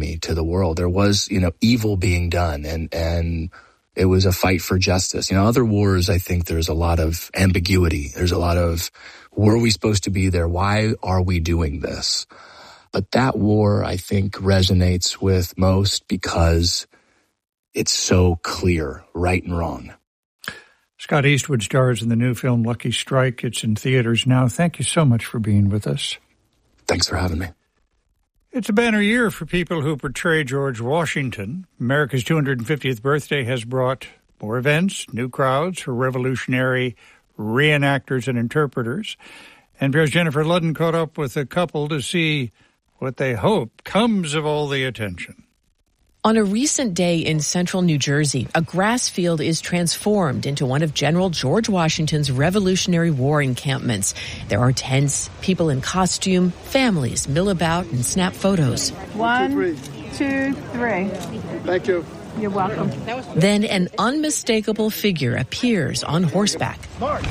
enemy to the world. There was, evil being done, and it was a fight for justice. Other wars, I think there's a lot of ambiguity. There's a lot of, were we supposed to be there? Why are we doing this? But that war, I think, resonates with most because it's so clear, right and wrong. Scott Eastwood stars in the new film Lucky Strike. It's in theaters now. Thank you so much for being with us. Thanks for having me. It's a banner year for people who portray George Washington. America's 250th birthday has brought more events, new crowds for revolutionary reenactors and interpreters. NPR's Jennifer Ludden caught up with a couple to see what they hope comes of all the attention. On a recent day in central New Jersey, a grass field is transformed into one of General George Washington's Revolutionary War encampments. There are tents, people in costume, families mill about and snap photos. 1, 2, 3. Thank you. You're welcome. Then an unmistakable figure appears on horseback. March!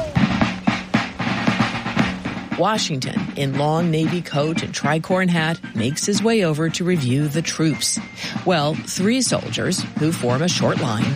Washington, in long navy coat and tricorn hat, makes his way over to review the troops. Well, 3 soldiers who form a short line.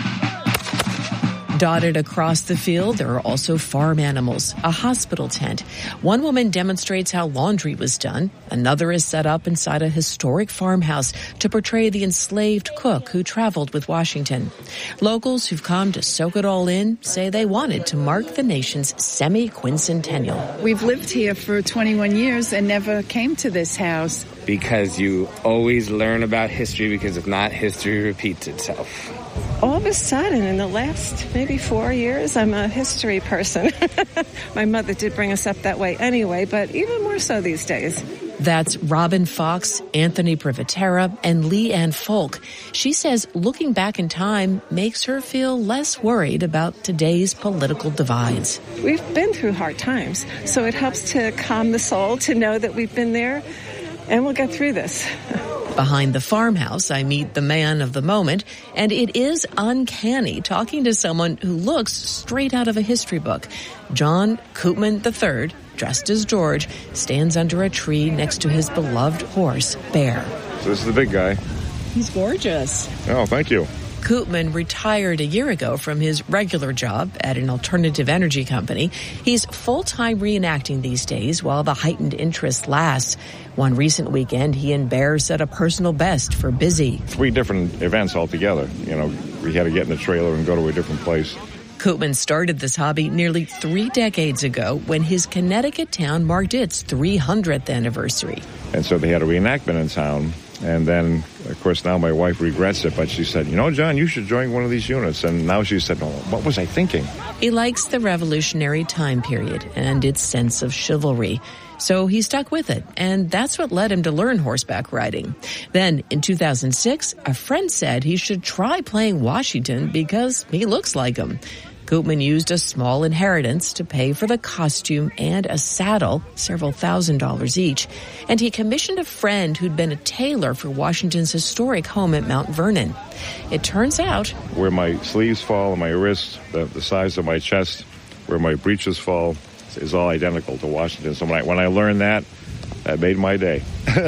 Dotted across the field, there are also farm animals, a hospital tent. One woman demonstrates how laundry was done. Another is set up inside a historic farmhouse to portray the enslaved cook who traveled with Washington. Locals who've come to soak it all in say they wanted to mark the nation's semi-quincentennial. We've lived here for 21 years and never came to this house. Because you always learn about history, because if not, history repeats itself. All of a sudden, in the last maybe 4 years, I'm a history person. My mother did bring us up that way anyway, but even more so these days. That's Robin Fox, Anthony Privatera, and Lee Ann Folk. She says looking back in time makes her feel less worried about today's political divides. We've been through hard times, so it helps to calm the soul to know that we've been there, and we'll get through this. Behind the farmhouse, I meet the man of the moment, and it is uncanny talking to someone who looks straight out of a history book. John Koopman III, dressed as George, stands under a tree next to his beloved horse, Bear. So this is the big guy. He's gorgeous. Oh, thank you. Koopman retired a year ago from his regular job at an alternative energy company. He's full-time reenacting these days while the heightened interest lasts. One recent weekend, he and Bear set a personal best for busy. 3 different events altogether. We had to get in the trailer and go to a different place. Koopman started this hobby nearly 3 decades ago when his Connecticut town marked its 300th anniversary. And so they had a reenactment in town. And then, of course, now my wife regrets it, but she said, John, you should join one of these units. And now she said, what was I thinking? He likes the revolutionary time period and its sense of chivalry. So he stuck with it, and that's what led him to learn horseback riding. Then, in 2006, a friend said he should try playing Washington because he looks like him. Koopman used a small inheritance to pay for the costume and a saddle, several $1,000s each, and he commissioned a friend who'd been a tailor for Washington's historic home at Mount Vernon. It turns out, where my sleeves fall and my wrists, the size of my chest, where my breeches fall, is all identical to Washington. So when I learned that made my day.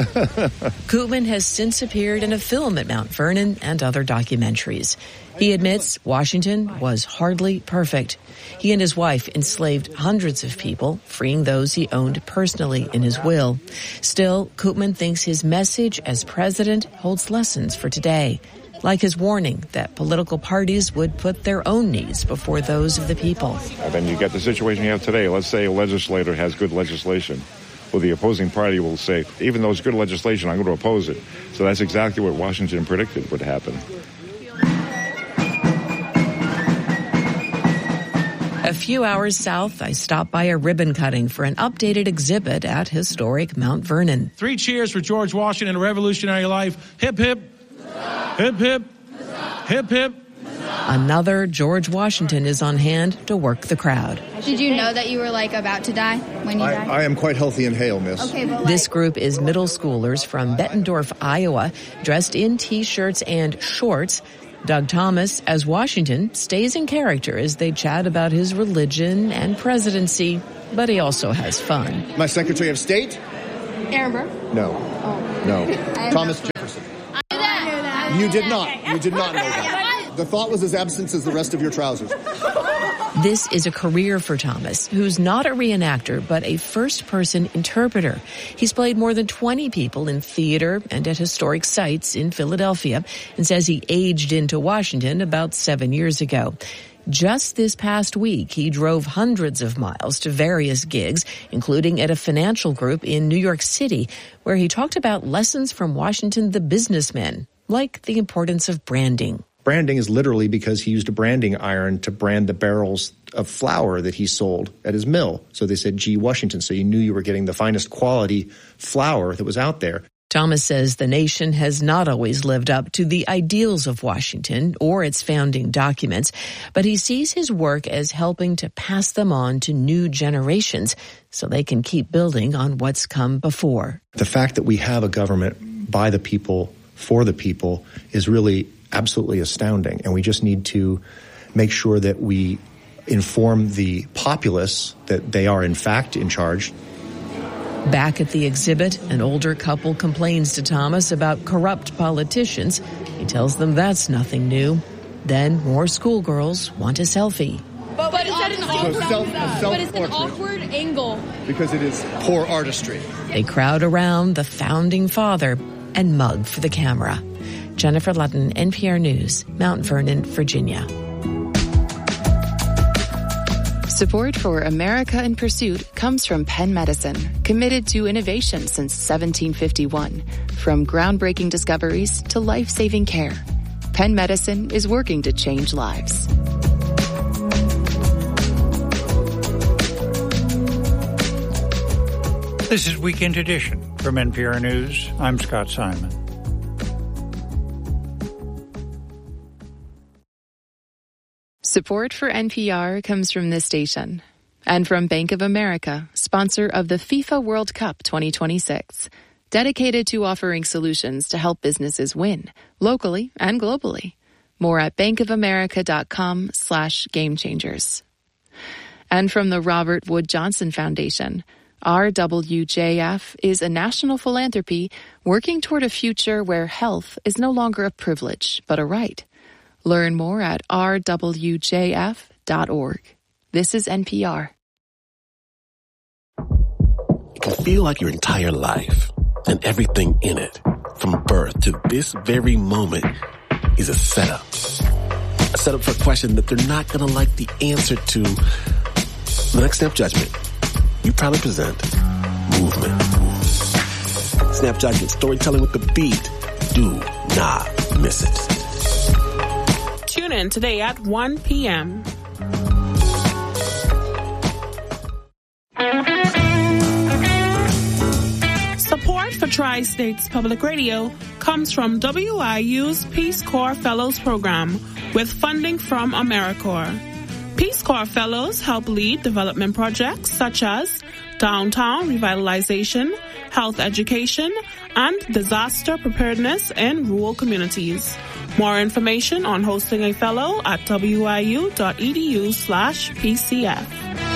Koopman has since appeared in a film at Mount Vernon and other documentaries. He admits Washington was hardly perfect. He and his wife enslaved hundreds of people, freeing those he owned personally in his will. Still, Koopman thinks his message as president holds lessons for today, like his warning that political parties would put their own needs before those of the people. And then you get the situation you have today. Let's say a legislator has good legislation. Well, the opposing party will say, even though it's good legislation, I'm going to oppose it. So that's exactly what Washington predicted would happen. A few hours south, I stopped by a ribbon cutting for an updated exhibit at historic Mount Vernon. 3 cheers for George Washington, a revolutionary life. Hip, hip. Hip, hip. Hip, hip. Another George Washington is on hand to work the crowd. Did you know that you were, about to die when you died? I am quite healthy and hale, miss. Okay, but This group is middle schoolers from Bettendorf, Iowa, dressed in T-shirts and shorts. Doug Thomas, as Washington, stays in character as they chat about his religion and presidency, but he also has fun. My Secretary of State? Amber? No. Oh. No. Thomas Jefferson. You did not. You did not know that. The thought was as absent as the rest of your trousers. This is a career for Thomas, who's not a reenactor, but a first-person interpreter. He's played more than 20 people in theater and at historic sites in Philadelphia, and says he aged into Washington about 7 years ago. Just this past week, he drove hundreds of miles to various gigs, including at a financial group in New York City, where he talked about lessons from Washington the businessman, like the importance of branding. Branding is literally because he used a branding iron to brand the barrels of flour that he sold at his mill. So they said G. Washington, so you knew you were getting the finest quality flour that was out there. Thomas says the nation has not always lived up to the ideals of Washington or its founding documents, but he sees his work as helping to pass them on to new generations so they can keep building on what's come before. The fact that we have a government by the people, for the people, is really absolutely astounding, and we just need to make sure that we inform the populace that they are in fact in charge. Back at the exhibit, an older couple complains to Thomas about corrupt politicians. He tells them that's nothing new. Then more schoolgirls want a selfie. But is that an awkward angle? Because it is poor artistry. They crowd around the founding father and mug for the camera. Jennifer Ludden, NPR News, Mount Vernon, Virginia. Support for America in Pursuit comes from Penn Medicine, committed to innovation since 1751. From groundbreaking discoveries to life-saving care, Penn Medicine is working to change lives. This is Weekend Edition from NPR News. I'm Scott Simon. Support for NPR comes from this station and from Bank of America, sponsor of the FIFA World Cup 2026, dedicated to offering solutions to help businesses win locally and globally. More at bankofamerica.com/gamechangers. And from the Robert Wood Johnson Foundation, RWJF is a national philanthropy working toward a future where health is no longer a privilege, but a right. Learn more at rwjf.org. This is NPR. It can feel like your entire life and everything in it, from birth to this very moment, is a setup. A setup for a question that they're not going to like the answer to. The next Snap Judgment, we proudly present Movement. Snap Judgment, storytelling with the beat. Do not miss it. Tune in today at 1 p.m. Support for Tri-States Public Radio comes from WIU's Peace Corps Fellows Program with funding from AmeriCorps. Peace Corps Fellows help lead development projects such as downtown revitalization, health education, and disaster preparedness in rural communities. More information on hosting a fellow at wiu.edu/PCF.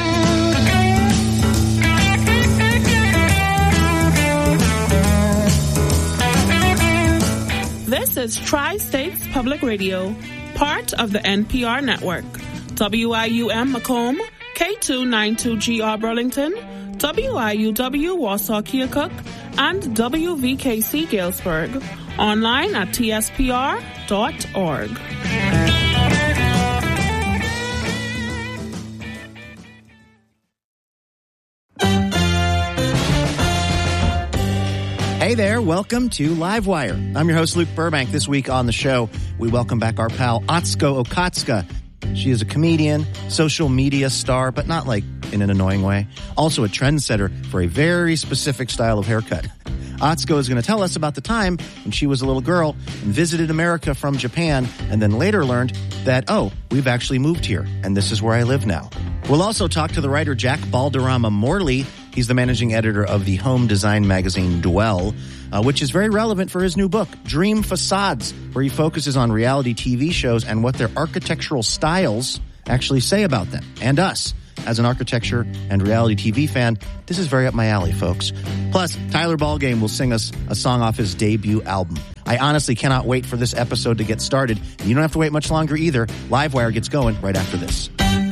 This is Tri-States Public Radio, part of the NPR network. WIUM Macomb, K292GR Burlington, WIUW Warsaw Keokuk, and WVKC Galesburg. Online at tspr.org. Hey there, welcome to Livewire. I'm your host, Luke Burbank. This week on the show, we welcome back our pal, Atsuko Okatsuka. She is a comedian, social media star, but not like in an annoying way. Also a trendsetter for a very specific style of haircut. Atsuko is going to tell us about the time when she was a little girl and visited America from Japan and then later learned that, oh, we've actually moved here and this is where I live now. We'll also talk to the writer Jack Balderrama Morley. He's the managing editor of the home design magazine Dwell, which is very relevant for his new book, Dream Facades, where he focuses on reality TV shows and what their architectural styles actually say about them and us. As an architecture and reality TV fan, this is very up my alley, folks. Plus, Tyler Ballgame will sing us a song off his debut album. I honestly cannot wait for this episode to get started. And you don't have to wait much longer either. Livewire gets going right after this.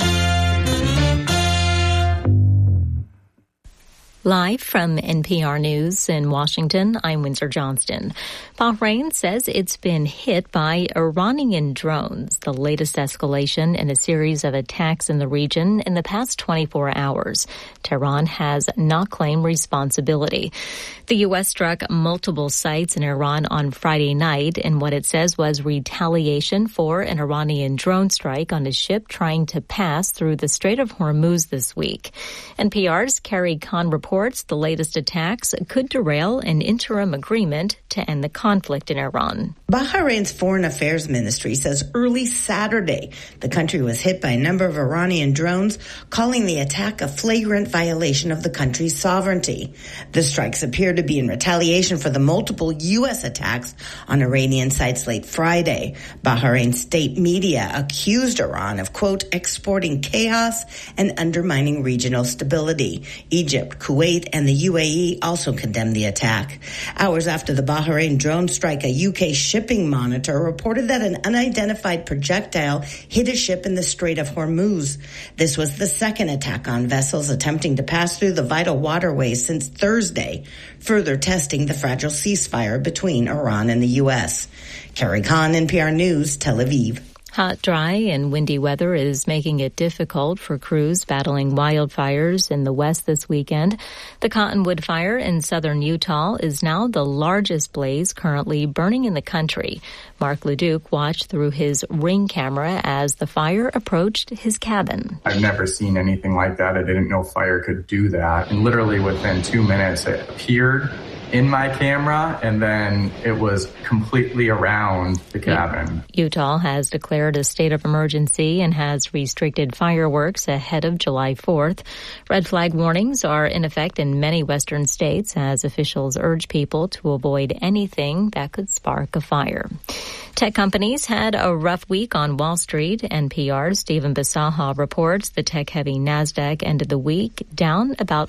Live from NPR News in Washington, I'm Windsor Johnston. Bahrain says it's been hit by Iranian drones, the latest escalation in a series of attacks in the region in the past 24 hours. Tehran has not claimed responsibility. The U.S. struck multiple sites in Iran on Friday night in what it says was retaliation for an Iranian drone strike on a ship trying to pass through the Strait of Hormuz this week. NPR's Carrie Kahn reports the latest attacks could derail an interim agreement to end the conflict in Iran. Bahrain's Foreign Affairs Ministry says early Saturday the country was hit by a number of Iranian drones, calling the attack a flagrant violation of the country's sovereignty. The strikes appear to be in retaliation for the multiple U.S. attacks on Iranian sites late Friday. Bahrain state media accused Iran of, quote, exporting chaos and undermining regional stability. Egypt, Kuwait, and the UAE also condemned the attack. Hours after the Bahrain drone strike, a UK shipping monitor reported that an unidentified projectile hit a ship in the Strait of Hormuz. This was the second attack on vessels attempting to pass through the vital waterways since Thursday, further testing the fragile ceasefire between Iran and the U.S. Carrie Kahn, NPR News, Tel Aviv. Hot, dry, and windy weather is making it difficult for crews battling wildfires in the west this weekend. The Cottonwood Fire in southern Utah is now the largest blaze currently burning in the country. Mark Leduc watched through his Ring camera as the fire approached his cabin. I've never seen anything like that. I didn't know fire could do that. And literally within 2 minutes, it appeared in my camera, and then it was completely around the cabin. Utah has declared a state of emergency and has restricted fireworks ahead of July 4th. Red flag warnings are in effect in many western states as officials urge people to avoid anything that could spark a fire. Tech companies had a rough week on Wall Street. NPR's Stephen Bisaha reports the tech-heavy NASDAQ ended the week down about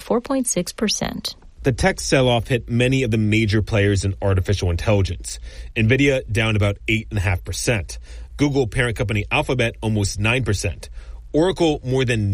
4.6%. The tech sell-off hit many of the major players in artificial intelligence. NVIDIA down about 8.5%. Google parent company Alphabet almost 9%. Oracle more than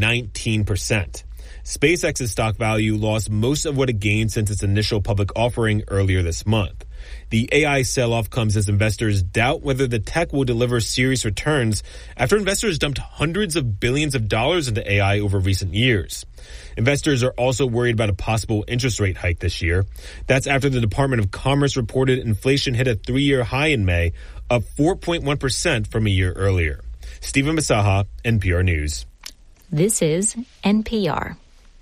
19%. SpaceX's stock value lost most of what it gained since its initial public offering earlier this month. The AI sell-off comes as investors doubt whether the tech will deliver serious returns after investors dumped hundreds of billions of dollars into AI over recent years. Investors are also worried about a possible interest rate hike this year. That's after the Department of Commerce reported inflation hit a 3-year high in May, up 4.1% from a year earlier. Stephen Bisaha, NPR News. This is NPR.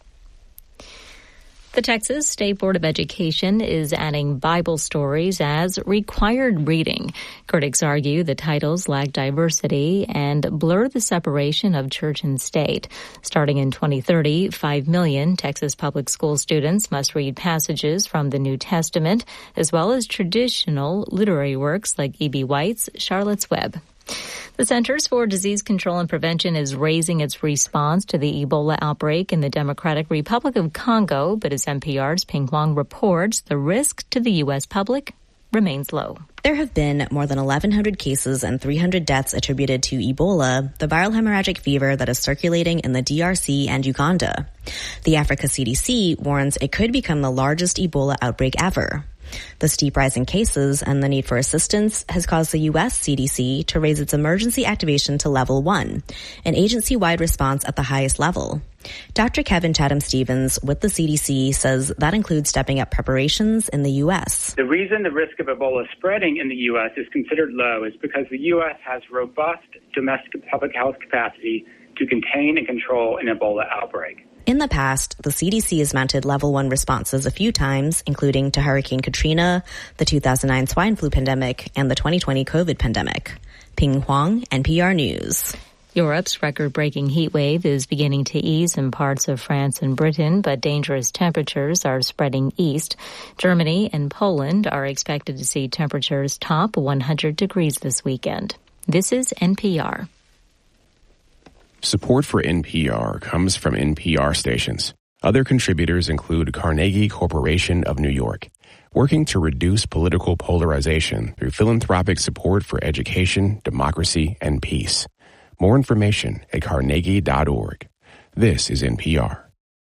The Texas State Board of Education is adding Bible stories as required reading. Critics argue the titles lack diversity and blur the separation of church and state. Starting in 2030, 5 million Texas public school students must read passages from the New Testament, as well as traditional literary works like E.B. White's Charlotte's Web. The Centers for Disease Control and Prevention is raising its response to the Ebola outbreak in the Democratic Republic of Congo, but as NPR's Ping Huang reports, the risk to the U.S. public remains low. There have been more than 1,100 cases and 300 deaths attributed to Ebola, the viral hemorrhagic fever that is circulating in the DRC and Uganda. The Africa CDC warns it could become the largest Ebola outbreak ever. The steep rise in cases and the need for assistance has caused the U.S. CDC to raise its emergency activation to level 1, an agency-wide response at the highest level. Dr. Kevin Chatham-Stevens with the CDC says that includes stepping up preparations in the U.S. The reason the risk of Ebola spreading in the U.S. is considered low is because the U.S. has robust domestic public health capacity to contain and control an Ebola outbreak. In the past, the CDC has mounted level 1 responses a few times, including to Hurricane Katrina, the 2009 swine flu pandemic, and the 2020 COVID pandemic. Ping Huang, NPR News. Europe's record-breaking heat wave is beginning to ease in parts of France and Britain, but dangerous temperatures are spreading east. Germany and Poland are expected to see temperatures top 100 degrees this weekend. This is NPR. Support for NPR comes from NPR stations. Other contributors include Carnegie Corporation of New York, working to reduce political polarization through philanthropic support for education, democracy, and peace. More information at Carnegie.org. This is NPR.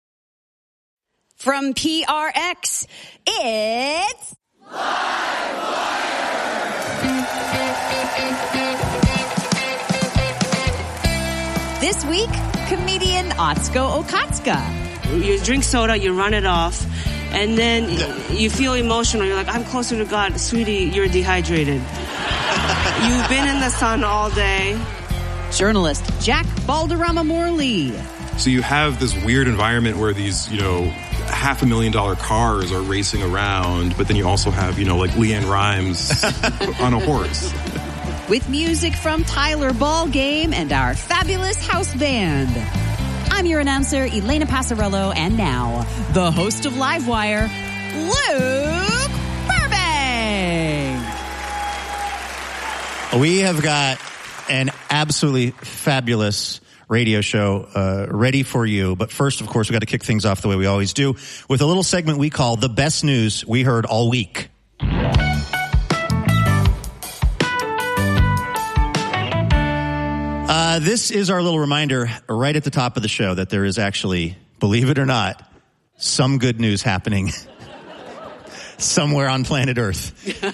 From PRX, it's this week, comedian Atsuko Okatsuka. You drink soda, you run it off, and then you feel emotional. You're like, I'm closer to God. Sweetie, you're dehydrated. You've been in the sun all day. Journalist Jack Balderrama Morley. So you have this weird environment where these, $500,000 cars are racing around, but then you also have, like Leanne Rimes on a horse. With music from Tyler Ballgame and our fabulous house band. I'm your announcer, Elena Passarello, and now, the host of Livewire, Luke Burbank. We have got an absolutely fabulous radio show ready for you. But first, of course, we've got to kick things off the way we always do with a little segment we call The Best News We Heard All Week. This is our little reminder right at the top of the show that there is actually, believe it or not, some good news happening somewhere on planet Earth.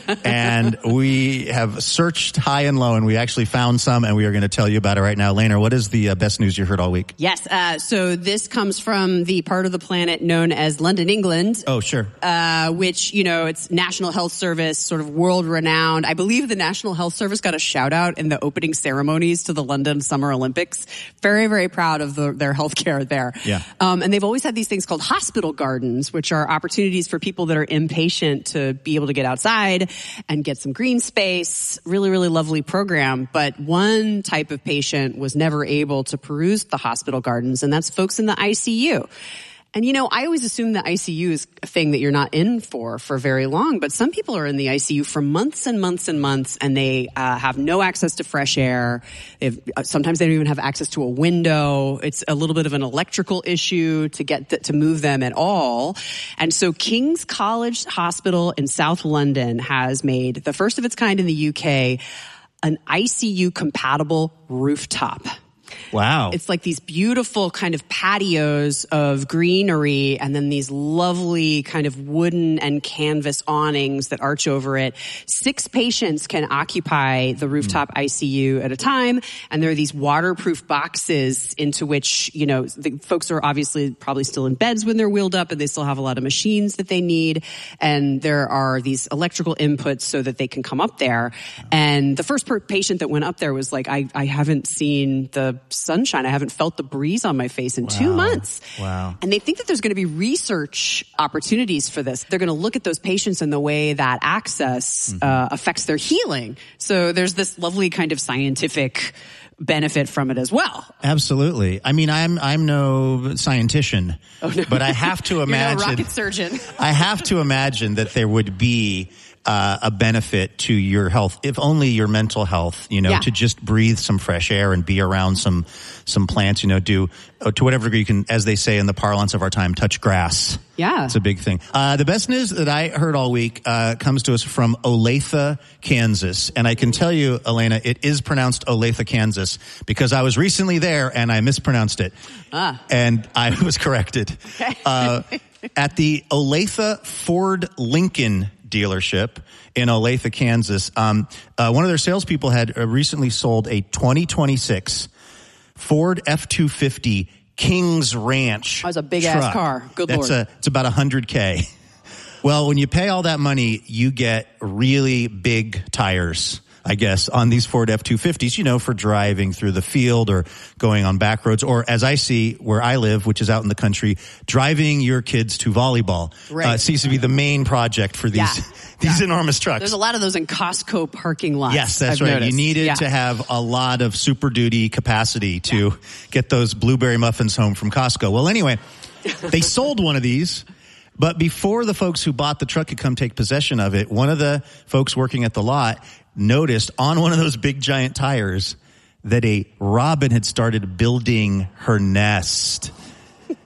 And we have searched high and low, and we actually found some, and we are going to tell you about it right now. Lena, what is the best news you heard all week? Yes, so this comes from the part of the planet known as London, England. Oh, sure. Which, it's National Health Service, sort of world-renowned. I believe the National Health Service got a shout-out in the opening ceremonies to the London Summer Olympics. Very, very proud of their healthcare there. Yeah. And they've always had these things called hospital gardens, which are opportunities for people that are impatient to be able to get outside and get some green space. Really, really lovely program. But one type of patient was never able to peruse the hospital gardens, and that's folks in the ICU. And, I always assume the ICU is a thing that you're not in for very long, but some people are in the ICU for months and months and months, and they have no access to fresh air. Sometimes they don't even have access to a window. It's a little bit of an electrical issue to move them at all. And so King's College Hospital in South London has made, the first of its kind in the UK, an ICU-compatible rooftop. Wow. It's like these beautiful kind of patios of greenery and then these lovely kind of wooden and canvas awnings that arch over it. 6 patients can occupy the rooftop ICU at a time, and there are these waterproof boxes into which, the folks are obviously probably still in beds when they're wheeled up, and they still have a lot of machines that they need, and there are these electrical inputs so that they can come up there. And the first patient that went up there was like, I haven't seen the sunshine. I haven't felt the breeze on my face in 2 months. Wow. And they think that there's going to be research opportunities for this. They're going to look at those patients and the way that access affects their healing. So there's this lovely kind of scientific benefit from it as well. Absolutely. I mean, I'm no scientician, but I have to imagine. You're no rocket surgeon. I have to imagine that there would be a benefit to your health, if only your mental health, to just breathe some fresh air and be around some plants, do to whatever degree you can, as they say in the parlance of our time, touch grass. Yeah. It's a big thing. The best news that I heard all week comes to us from Olathe, Kansas. And I can tell you, Elena, it is pronounced Olathe, Kansas, because I was recently there and I mispronounced it. And I was corrected. At the Olathe Ford Lincoln dealership in Olathe, Kansas. One of their salespeople had recently sold a 2026 Ford F-250 Kings Ranch. That was a big-ass car. Good Lord. It's about $100K. Well, when you pay all that money, you get really big tires, I guess, on these Ford F-250s, for driving through the field or going on back roads, or as I see where I live, which is out in the country, driving your kids to volleyball. Right. Seems to be the main project for these enormous trucks. There's a lot of those in Costco parking lots. Yes, that's right. Noticed. You needed to have a lot of Super Duty capacity to get those blueberry muffins home from Costco. Well, anyway, they sold one of these. But before the folks who bought the truck could come take possession of it, one of the folks working at the lot noticed on one of those big giant tires that a robin had started building her nest.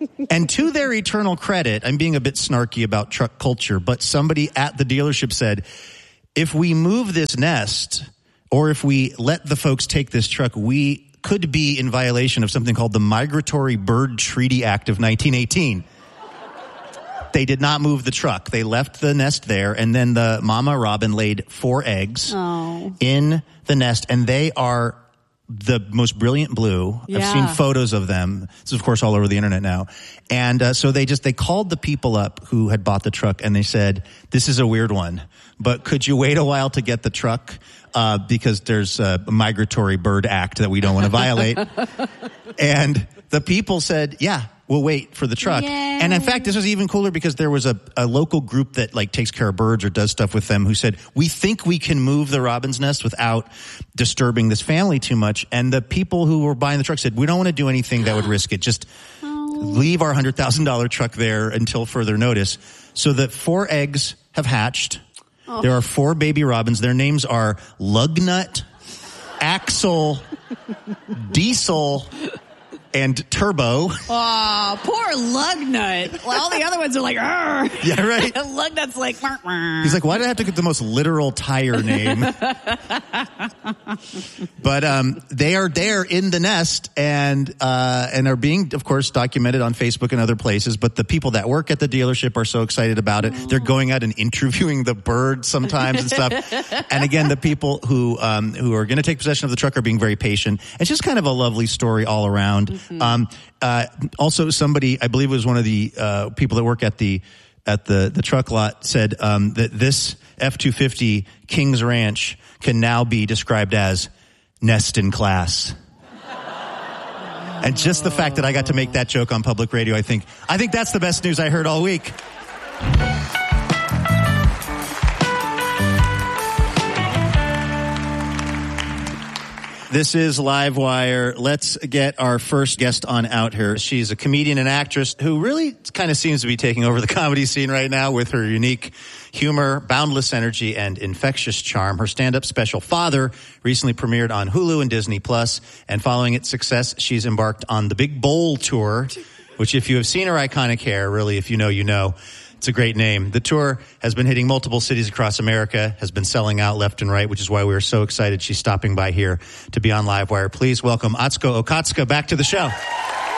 And to their eternal credit, I'm being a bit snarky about truck culture, but somebody at the dealership said, if we move this nest, or if we let the folks take this truck, we could be in violation of something called the Migratory Bird Treaty Act of 1918. They did not move the truck. They left the nest there, and then the mama robin laid 4 eggs in the nest, and they are the most brilliant blue. Yeah. I've seen photos of them. This is, of course, all over the internet now. And so they called the people up who had bought the truck, and they said, this is a weird one, but could you wait a while to get the truck? Because there's a Migratory Bird Act that we don't want to violate. And the people said, yeah, we'll wait for the truck. Yay. And in fact, this was even cooler because there was a local group that takes care of birds or does stuff with them who said, we think we can move the robin's nest without disturbing this family too much. And the people who were buying the truck said, we don't want to do anything that would risk it. Just leave our $100,000 truck there until further notice. So the 4 eggs have hatched. Oh. There are 4 baby robins. Their names are Lugnut, Axel, Diesel, and Turbo. Oh, poor Lugnut. Well, all the other ones are like, arr. Yeah, right. Lugnut's like, he's like, why did I have to get the most literal tire name? But they are there in the nest and are being, of course, documented on Facebook and other places. But the people that work at the dealership are so excited about it. They're going out and interviewing the birds sometimes and stuff. And again, the people who are going to take possession of the truck are being very patient. It's just kind of a lovely story all around. Also, somebody, I believe it was one of the people that work at the truck lot, said that this F-250 Kings Ranch can now be described as nest in class. And just the fact that I got to make that joke on public radio, I think that's the best news I heard all week. This is Livewire. Let's get our first guest on out here. She's a comedian and actress who really kind of seems to be taking over the comedy scene right now with her unique humor, boundless energy, and infectious charm. Her stand-up special, Father, recently premiered on Hulu and Disney+. And following its success, she's embarked on the Big Bowl Tour, which if you have seen her iconic hair, really, if you know, you know. It's a great name. The tour has been hitting multiple cities across America, has been selling out left and right, which is why we are so excited she's stopping by here to be on Livewire. Please welcome Atsuko Okatsuka back to the show.